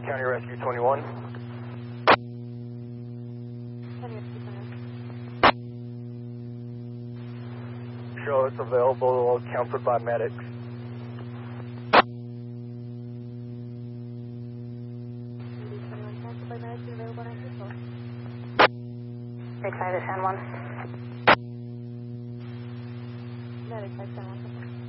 County Rescue 21. Show it's available, counseled by medics. Big 5 to 10-1. Medics, 5 10-1.